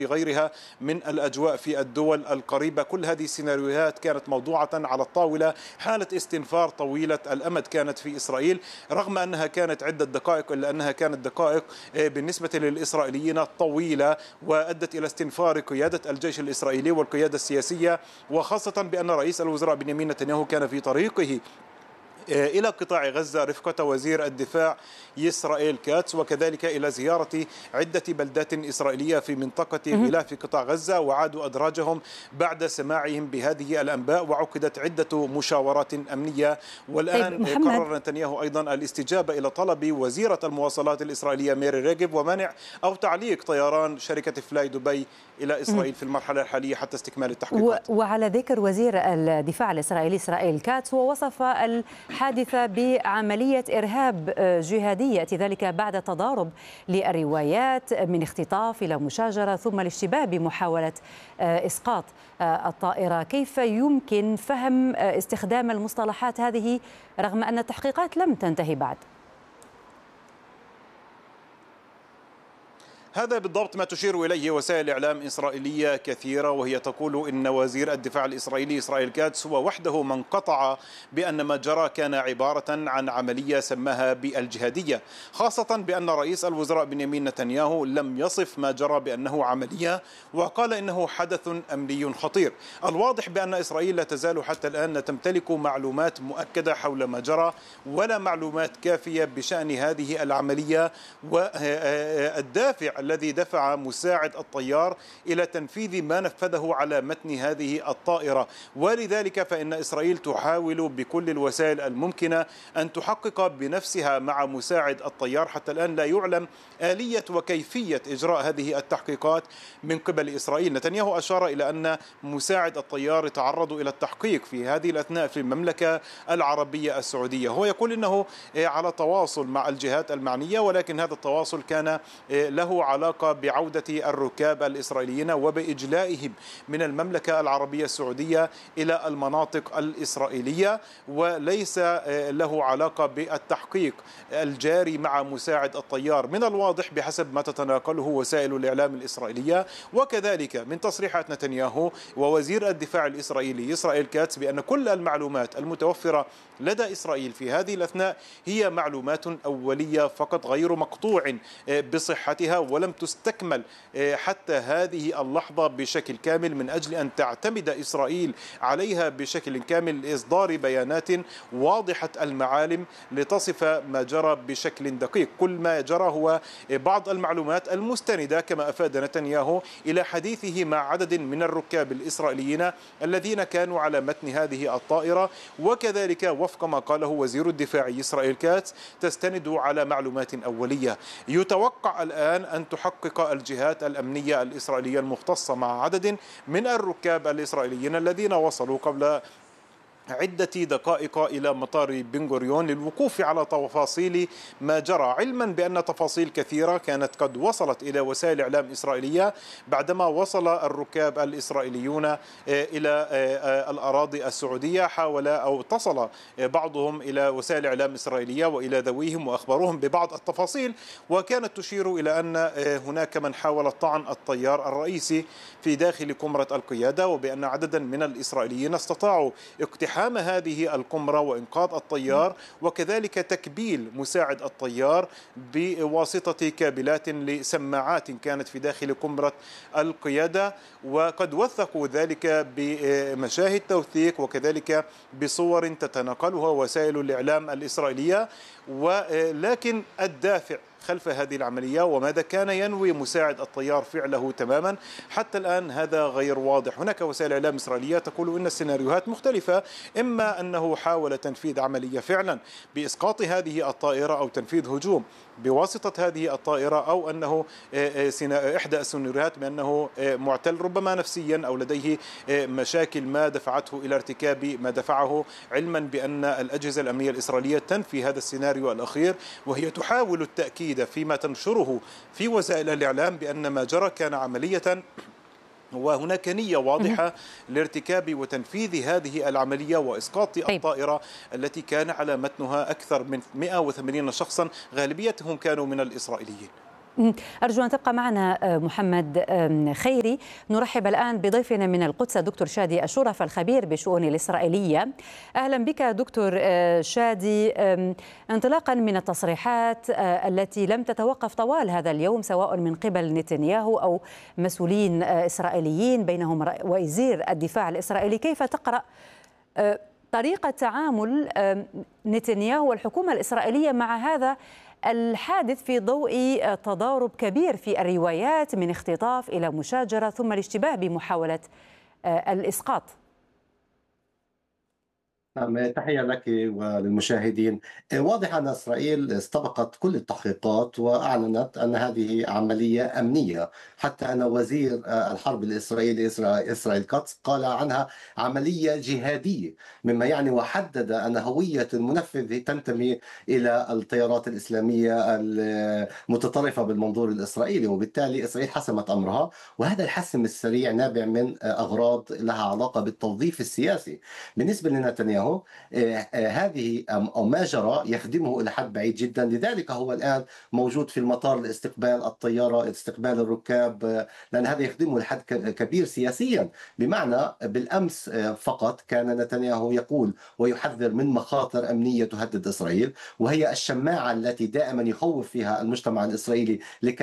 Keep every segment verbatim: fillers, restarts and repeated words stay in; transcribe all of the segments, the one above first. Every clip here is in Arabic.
غيرها من الأجواء في الدول القريبة. كل هذه السيناريوهات كانت موضوعة على الطاولة. حالة استنفار طويلة الأمد كانت في إسرائيل، رغم أنها كانت عدة دقائق إلا أنها كانت دقائق بالنسبة للإسرائيليين طويلة، وأدت إلى استنفار قيادة الجيش الإسرائيلي والقيادة السياسية، وخاصة بأن رئيس الوزراء بنيامين نتنياهو كان في طريقه إلى قطاع غزة رفقة وزير الدفاع إسرائيل كاتس، وكذلك إلى زيارة عدة بلدات إسرائيلية في منطقة غلاف قطاع غزة، وعادوا أدراجهم بعد سماعهم بهذه الأنباء، وعقدت عدة مشاورات أمنية. والآن طيب قرر نتنياهو أيضا الاستجابة إلى طلب وزيرة المواصلات الإسرائيلية ميري ريغيف ومنع أو تعليق طيران شركة فلاي دبي إلى إسرائيل في المرحلة الحالية حتى استكمال التحقيقات. وعلى ذكر وزير الدفاع الإسرائيلي إسرائيل كاتس، ووصف الحادثة بعملية إرهاب جهادية، يأتي ذلك بعد تضارب للروايات من اختطاف إلى مشاجرة ثم الاشتباه بمحاولة إسقاط الطائرة. كيف يمكن فهم استخدام المصطلحات هذه رغم أن التحقيقات لم تنتهي بعد؟ هذا بالضبط ما تشير إليه وسائل إعلام إسرائيلية كثيرة، وهي تقول إن وزير الدفاع الإسرائيلي إسرائيل كاتس هو وحده من قطع بأن ما جرى كان عبارة عن عملية سماها بالجهادية، خاصة بأن رئيس الوزراء بنيامين نتنياهو لم يصف ما جرى بأنه عملية، وقال إنه حدث أمني خطير. الواضح بأن إسرائيل لا تزال حتى الآن تمتلك معلومات مؤكدة حول ما جرى، ولا معلومات كافية بشأن هذه العملية والدافع الذي دفع مساعد الطيار إلى تنفيذ ما نفذه على متن هذه الطائرة. ولذلك فإن إسرائيل تحاول بكل الوسائل الممكنة أن تحقق بنفسها مع مساعد الطيار. حتى الآن لا يعلم آلية وكيفية إجراء هذه التحقيقات من قبل إسرائيل. نتنياهو أشار إلى أن مساعد الطيار تعرض إلى التحقيق في هذه الأثناء في المملكة العربية السعودية. هو يقول إنه على تواصل مع الجهات المعنية، ولكن هذا التواصل كان له علاقة بعودة الركاب الإسرائيليين وبإجلائهم من المملكة العربية السعودية إلى المناطق الإسرائيلية، وليس له علاقة بالتحقيق الجاري مع مساعد الطيار. من الواضح بحسب ما تتناقله وسائل الإعلام الإسرائيلية وكذلك من تصريحات نتنياهو ووزير الدفاع الإسرائيلي إسرائيل كاتس بأن كل المعلومات المتوفرة لدى إسرائيل في هذه الأثناء هي معلومات أولية فقط، غير مقطوع بصحتها، ولم تستكمل حتى هذه اللحظة بشكل كامل من أجل أن تعتمد إسرائيل عليها بشكل كامل لإصدار بيانات واضحة المعالم لتصف ما جرى بشكل دقيق. كل ما جرى هو بعض المعلومات المستندة كما أفاد نتنياهو إلى حديثه مع عدد من الركاب الإسرائيليين الذين كانوا على متن هذه الطائرة، وكذلك وفق ما قاله وزير الدفاع إسرائيل كاتس تستند على معلومات أولية. يتوقع الآن أن تحقق الجهات الأمنية الإسرائيلية المختصة مع عدد من الركاب الإسرائيليين الذين وصلوا قبل عدة دقائق إلى مطار بن غوريون للوقوف على تفاصيل ما جرى، علما بأن تفاصيل كثيرة كانت قد وصلت إلى وسائل إعلام إسرائيلية بعدما وصل الركاب الإسرائيليون إلى الأراضي السعودية. حاول أو اتصل بعضهم إلى وسائل إعلام إسرائيلية وإلى ذويهم وأخبروهم ببعض التفاصيل، وكانت تشير إلى أن هناك من حاول طعن الطيار الرئيسي في داخل قمرة القيادة، وبأن عددا من الإسرائيليين استطاعوا اقتحام هذه القمرة وإنقاذ الطيار، وكذلك تكبيل مساعد الطيار بواسطة كابلات لسماعات كانت في داخل قمرة القيادة. وقد وثقوا ذلك بمشاهد توثيق وكذلك بصور تتناقلها وسائل الإعلام الإسرائيلية. ولكن الدافع خلف هذه العملية وماذا كان ينوي مساعد الطيار فعله تماما حتى الآن هذا غير واضح. هناك وسائل إعلام إسرائيلية تقول إن السيناريوهات مختلفة، إما أنه حاول تنفيذ عملية فعلا بإسقاط هذه الطائرة أو تنفيذ هجوم بواسطة هذه الطائرة، أو أنه إحدى السيناريوهات بأنه معتل ربما نفسيا أو لديه مشاكل ما دفعته إلى ارتكاب ما دفعه، علما بأن الأجهزة الأمنية الإسرائيلية تنفي هذا السيناريو الأخير، وهي تحاول التأكيد فيما تنشره في وسائل الإعلام بأن ما جرى كان عملية، وهناك نية واضحة لارتكاب وتنفيذ هذه العملية وإسقاط الطائرة التي كان على متنها أكثر من مئة وثمانين شخصا غالبيتهم كانوا من الإسرائيليين. أرجو أن تبقى معنا محمد خيري. نرحب الآن بضيفنا من القدس دكتور شادي الشرف الخبير بالشؤون الإسرائيلية. أهلا بك دكتور شادي. انطلاقا من التصريحات التي لم تتوقف طوال هذا اليوم سواء من قبل نتنياهو أو مسؤولين إسرائيليين بينهم وزير الدفاع الإسرائيلي، كيف تقرأ طريقة تعامل نتنياهو والحكومة الإسرائيلية مع هذا الحادث في ضوء تضارب كبير في الروايات من اختطاف إلى مشاجرة ثم الاشتباه بمحاولة الإسقاط؟ نعم، تحية لك وللمشاهدين. واضح أن إسرائيل استبقت كل التحقيقات وأعلنت أن هذه عملية أمنية، حتى أن وزير الحرب الإسرائيلي إسرائيل كاتس قال عنها عملية جهادية، مما يعني وحدد أن هوية المنفذ تنتمي إلى التيارات الإسلامية المتطرفة بالمنظور الإسرائيلي، وبالتالي إسرائيل حسمت أمرها. وهذا الحسم السريع نابع من أغراض لها علاقة بالتوظيف السياسي. بالنسبة لنتنياهو هذه أو ما جرى يخدمه إلى حد بعيد جدا، لذلك هو الآن موجود في المطار لاستقبال الطيارة، استقبال الركاب، لأن هذا يخدمه لحد كبير سياسيا. بمعنى بالأمس فقط كان نتنياهو يقول ويحذر من مخاطر أمنية تهدد إسرائيل، وهي الشماعة التي دائما يخوف فيها المجتمع الإسرائيلي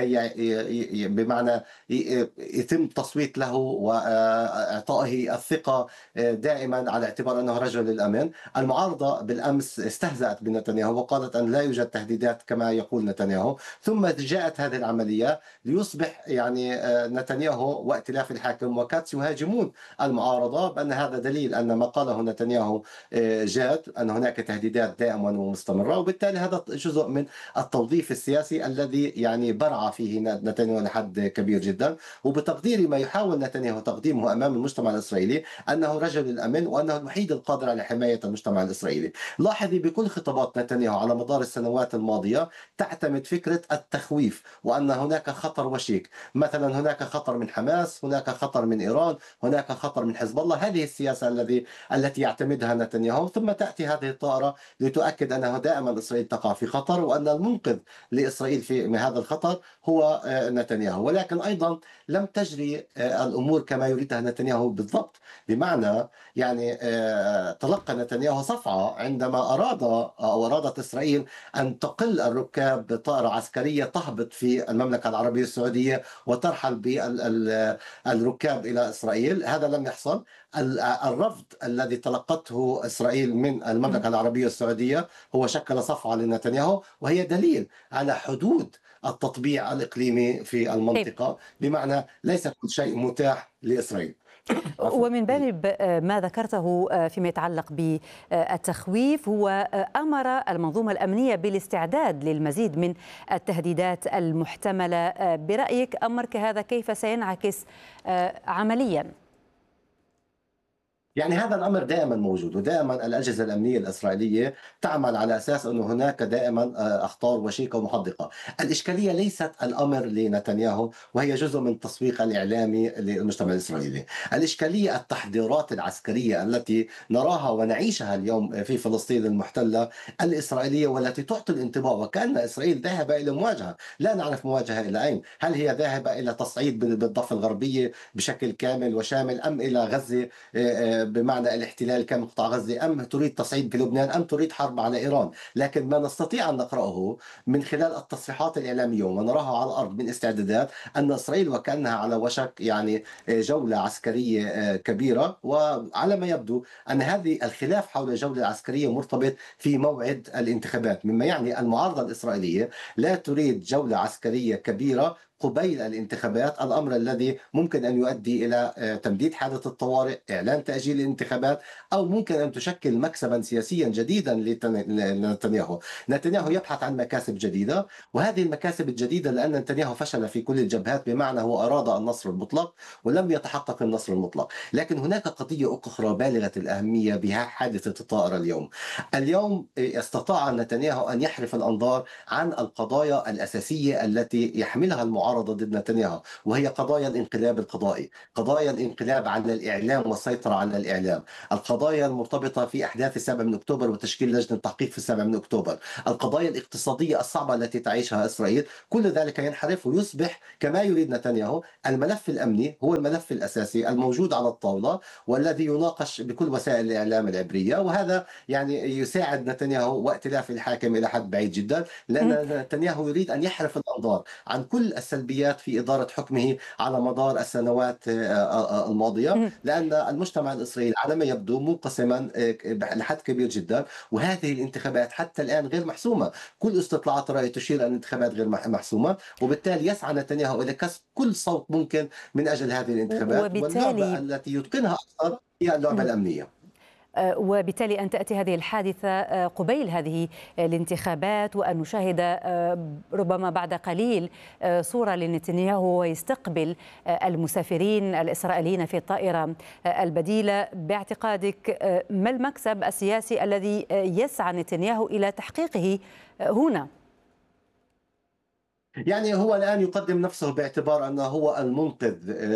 لكي بمعنى يتم التصويت له وإعطائه الثقة دائما على اعتبار أنه رجل الأمن. المعارضة بالأمس استهزأت بنتنياهو وقالت أن لا يوجد تهديدات كما يقول نتنياهو، ثم جاءت هذه العملية ليصبح يعني نتنياهو وائتلاف الحاكم وكاتس يهاجمون المعارضة بأن هذا دليل أن ما قاله نتنياهو جاد، أن هناك تهديدات دائما ومستمرة، وبالتالي هذا جزء من التوظيف السياسي الذي يعني برع فيه نتنياهو لحد كبير جدا. وبتقديري ما يحاول نتنياهو تقديمه أمام المجتمع الإسرائيلي أنه رجل الأمن وأنه الوحيد القادر على حماية المجتمع الإسرائيلي. لاحظي بكل خطابات نتنياهو على مدار السنوات الماضية تعتمد فكرة التخويف، وأن هناك خطر وشيك، مثلا هناك خطر من حماس، هناك خطر من إيران، هناك خطر من حزب الله. هذه السياسة الذي التي يعتمدها نتنياهو، ثم تأتي هذه الطائرة لتؤكد أنه دائما إسرائيل تقع في خطر وأن المنقذ لإسرائيل في هذا الخطر هو نتنياهو. ولكن أيضا لم تجري الأمور كما يريدها نتنياهو بالضبط، بمعنى يعني تلقى نتنياهو صفعة عندما أراد أو أرادت إسرائيل أن تقل الركاب بطائرة عسكرية تهبط في المملكة العربية السعودية وترحل بالركاب إلى إسرائيل. هذا لم يحصل. الرفض الذي تلقته إسرائيل من المملكة العربية السعودية هو شكل صفعة لنتنياهو، وهي دليل على حدود التطبيع الإقليمي في المنطقة، بمعنى ليس كل شيء متاح لإسرائيل. ومن جانب ما ذكرته فيما يتعلق بالتخويف، هو أمر المنظومة الأمنية بالاستعداد للمزيد من التهديدات المحتملة. برأيك أمر كهذا كيف سينعكس عملياً؟ يعني هذا الأمر دائما موجود، ودائما الأجهزة الأمنية الإسرائيلية تعمل على أساس أنه هناك دائما أخطار وشيكة ومحدقة. الإشكالية ليست الأمر لنتنياهو، وهي جزء من التسويق الإعلامي للمجتمع الإسرائيلي. الإشكالية التحضيرات العسكرية التي نراها ونعيشها اليوم في فلسطين المحتلة الإسرائيلية، والتي تعطي الانطباع وكأن إسرائيل ذاهبة إلى مواجهة. لا نعرف مواجهة إلى أين، هل هي ذاهبة إلى تصعيد بالضفة الغربية بشكل كامل وشامل، أم إلى غزة بمعنى الاحتلال كامل قطاع غزة، أم تريد تصعيد في لبنان، أم تريد حرب على إيران. لكن ما نستطيع أن نقرأه من خلال التصريحات الإعلامية ونراها على الأرض من استعدادات أن إسرائيل وكأنها على وشك يعني جولة عسكرية كبيرة، وعلى ما يبدو أن هذه الخلاف حول الجولة العسكرية مرتبط في موعد الانتخابات، مما يعني المعارضة الإسرائيلية لا تريد جولة عسكرية كبيرة قبيل الانتخابات، الأمر الذي ممكن أن يؤدي إلى تمديد حالة الطوارئ، إعلان تأجيل الانتخابات، أو ممكن أن تشكل مكسبا سياسيا جديدا لنتنياهو. نتنياهو يبحث عن مكاسب جديدة، وهذه المكاسب الجديدة لأن نتنياهو فشل في كل الجبهات، بمعنى هو أراد النصر المطلق ولم يتحقق النصر المطلق. لكن هناك قضية أخرى بالغة الأهمية بها حادثة الطائرة اليوم. اليوم استطاع نتنياهو أن يحرف الأنظار عن القضايا الأساسية التي يحملها المعارضة المعارضة ضد نتنياهو، وهي قضايا الانقلاب القضائي، قضايا الانقلاب على الإعلام والسيطرة على الإعلام، القضايا المرتبطة في أحداث السابع من أكتوبر وتشكيل لجنة تحقيق في السابع من أكتوبر، القضايا الاقتصادية الصعبة التي تعيشها إسرائيل. كل ذلك ينحرف ويصبح كما يريد نتنياهو الملف الأمني هو الملف الأساسي الموجود على الطاولة والذي يناقش بكل وسائل الإعلام العبرية. وهذا يعني يساعد نتنياهو وائتلاف الحاكم إلى حد بعيد جدا، لأن نتنياهو يريد أن يحرف الأنظار عن كل السلبيات في إدارة حكمه على مدار السنوات الماضية، لأن المجتمع الإسرائيلي على ما يبدو منقسما لحد كبير جدا، وهذه الانتخابات حتى الآن غير محسومة. كل استطلاعات الرأي تشير أن الانتخابات غير محسومة، وبالتالي يسعى نتنياهو إلى كسب كل صوت ممكن من أجل هذه الانتخابات. واللعبة التي يتقنها أكثر هي اللعبة الأمنية. وبالتالي أن تأتي هذه الحادثة قبيل هذه الانتخابات، وأن نشاهد ربما بعد قليل صورة لنتنياهو ويستقبل المسافرين الإسرائيليين في الطائرة البديلة. باعتقادك ما المكسب السياسي الذي يسعى نتنياهو إلى تحقيقه هنا؟ يعني هو الآن يقدم نفسه باعتبار أنه هو المنقذ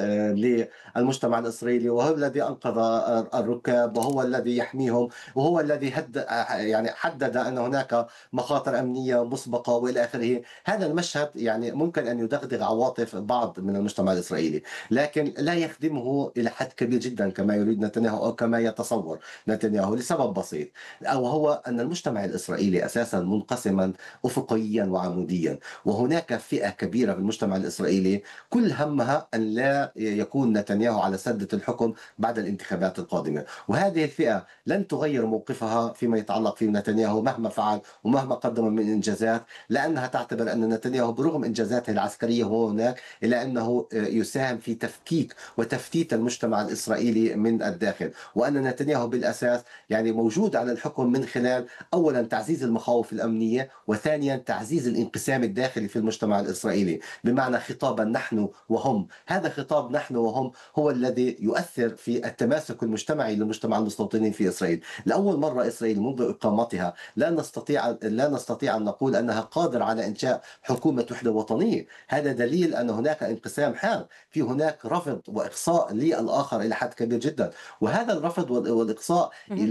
للمجتمع الإسرائيلي، وهو الذي أنقذ الركاب، وهو الذي يحميهم، وهو الذي هد يعني حدد أن هناك مخاطر أمنية مسبقة وإلى آخره. هذا المشهد يعني ممكن أن يدغدغ عواطف بعض من المجتمع الإسرائيلي، لكن لا يخدمه إلى حد كبير جدا كما يريد نتنياهو أو كما يتصور نتنياهو، لسبب بسيط، وهو أن المجتمع الإسرائيلي أساسا منقسما أفقيا وعموديا، وهناك فئة كبيرة في المجتمع الإسرائيلي كل همها أن لا يكون نتنياهو على سدة الحكم بعد الانتخابات القادمة. وهذه الفئة لن تغير موقفها فيما يتعلق في نتنياهو مهما فعل ومهما قدم من إنجازات، لأنها تعتبر أن نتنياهو برغم إنجازاته العسكرية هو هناك إلا أنه يساهم في تفكيك وتفتيت المجتمع الإسرائيلي من الداخل، وأن نتنياهو بالأساس يعني موجود على الحكم من خلال أولا تعزيز المخاوف الأمنية، وثانيا تعزيز الانقسام الداخلي في المجتمع الإسرائيلي، بمعنى خطابا نحن وهم. هذا خطاب نحن وهم هو الذي يؤثر في التماسك المجتمعي للمجتمع المستوطنين في إسرائيل. لأول مرة إسرائيل منذ إقامتها لا نستطيع لا نستطيع أن نقول أنها قادرة على إنشاء حكومة وحدة وطنية. هذا دليل أن هناك انقسام حاد، في هناك رفض وإقصاء للآخر إلى حد كبير جدا. وهذا الرفض والإقصاء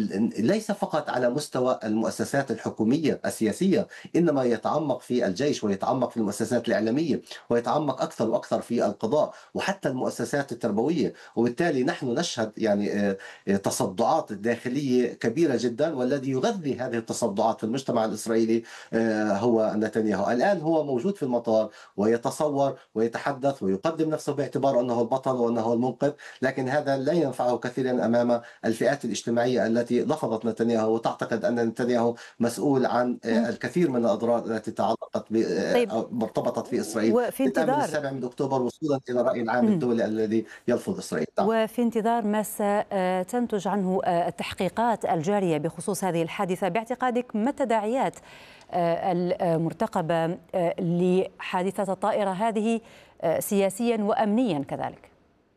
ليس فقط على مستوى المؤسسات الحكومية السياسية، إنما يتعمق في الجيش ويتعمق في المؤسسات الإعلامية ويتعمق أكثر وأكثر في القضاء وحتى المؤسسات التربوية. وبالتالي نحن نشهد يعني تصدعات داخلية كبيرة جدا، والذي يغذي هذه التصدعات في المجتمع الإسرائيلي هو نتنياهو. الآن هو موجود في المطار ويتصور ويتحدث ويقدم نفسه باعتبار أنه البطل وأنه المنقذ، لكن هذا لا ينفعه كثيرا أمام الفئات الاجتماعية التي رفضت نتنياهو وتعتقد أن نتنياهو مسؤول عن الكثير من الأضرار التي تعلقت طيب. مرتبطت في إسرائيل وفي بدءا من انتظار السابع من أكتوبر وصولا إلى الرأي العام الدولي الذي يلفظ إسرائيل. وفي انتظار ما ستنتج عنه التحقيقات الجارية بخصوص هذه الحادثة، باعتقادك ما التداعيات المرتقبة لحادثة الطائرة هذه سياسيا وأمنيا كذلك؟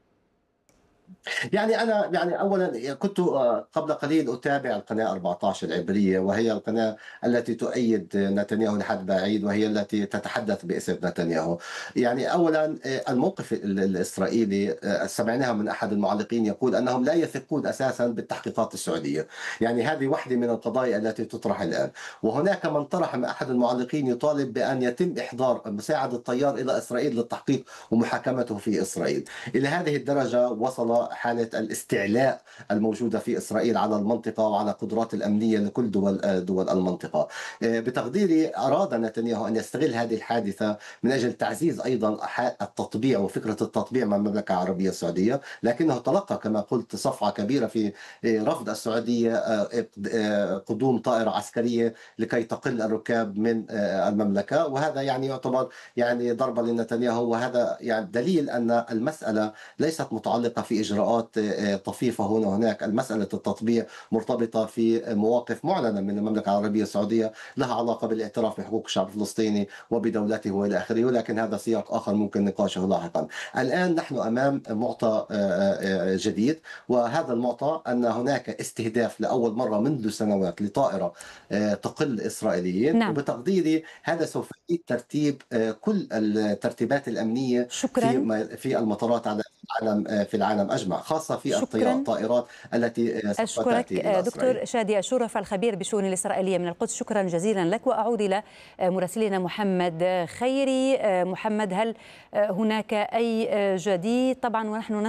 يعني أنا يعني أولا كنت قبل قليل أتابع القناة أربعة عشر العبرية، وهي القناة التي تؤيد نتنياهو لحد بعيد، وهي التي تتحدث باسم نتنياهو. يعني أولا الموقف الإسرائيلي سمعناها من أحد المعلقين يقول أنهم لا يثقون أساسا بالتحقيقات السعودية. يعني هذه واحدة من القضايا التي تطرح الآن. وهناك من طرح من أحد المعلقين يطالب بأن يتم إحضار مساعد الطيار إلى إسرائيل للتحقيق ومحاكمته في إسرائيل. إلى هذه الدرجة وصل حالة الاستعلاء الموجودة في إسرائيل على المنطقة وعلى قدرات الأمنية لكل دول دول المنطقة. بتقديري أراد نتنياهو أن يستغل هذه الحادثة من أجل تعزيز أيضا التطبيع وفكرة التطبيع مع المملكة العربية السعودية، لكنه تلقى كما قلت صفعة كبيرة في رفض السعودية قدوم طائرة عسكرية لكي تقل الركاب من المملكة، وهذا يعني يعتبر يعني ضربة لنتنياهو. وهذا يعني دليل أن المسألة ليست متعلقة في إجراءات طفيفة هنا وهناك. المسألة التطبيع مرتبطة في مواقف معلنة من المملكة العربية السعودية لها علاقة بالاعتراف بحقوق الشعب الفلسطيني وبدولته وإلى آخره، ولكن هذا سياق آخر ممكن نقاشه لاحقا. الآن نحن أمام معطى جديد، وهذا المعطى أن هناك استهداف لأول مرة منذ سنوات لطائرة تقل إسرائيليين. نعم. وبتقديري هذا سوف يعيد ترتيب كل الترتيبات الأمنية شكرا. في في المطارات على العالم في العالم أجمع، خاصة في الطائرات التي سوف تأتي إلى دكتور إسرائيل. شادي أشورف الخبير بالشؤون الإسرائيلية من القدس، شكرا جزيلا لك. وأعود إلى مراسلنا محمد خيري. محمد، هل هناك أي جديد؟ طبعا ونحن